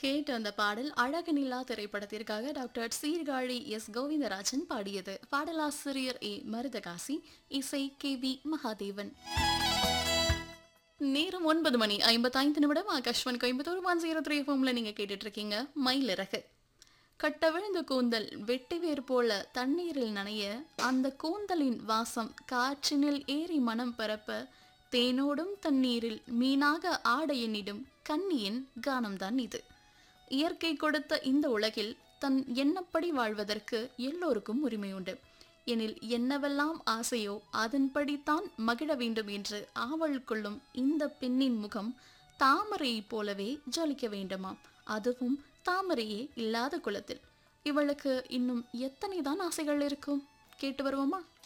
கேட்ட அந்த பாடல் அழகு நிலா திரைப்படத்திற்காக டாக்டர் சீர்காழி எஸ் கோவிந்தராஜன் பாடியது. பாடலாசிரியர் ஏ மருதகாசி, இசை கே வி மகாதேவன். நேரம் 9:55 ஆகாஷ்வாணி கோயம்புத்தூர் 103 எஃப்எம்ல நீங்க கேட்டுட்டு இருக்கீங்க மயிலிறகு. கட்டவிழ்ந்த கூந்தல் வெட்டி வேர் போல தண்ணீரில் நனைய, அந்த கூந்தலின் வாசம் காற்றினில் ஏறி மனம் பரப்ப, தேனோடும் தண்ணீரில் மீனாக ஆட எண்ணிடும் கன்னியின் கானம்தான் இது. இயற்கை கொடுத்த இந்த உலகில் தன் எண்ணப்படி வாழ்வதற்கு எல்லோருக்கும் உரிமை உண்டு. எனில் என்னவெல்லாம் ஆசையோ அதன்படித்தான் மகிழ வேண்டும் என்று ஆவல் கொள்ளும் இந்த பெண்ணின் முகம் தாமரையைப் போலவே ஜொலிக்க வேண்டுமாம், அதுவும் தாமரையே இல்லாத குலத்தில். இவளுக்கு இன்னும் எத்தனைதான் ஆசைகள் இருக்கும்? கேட்டு வருவோமா?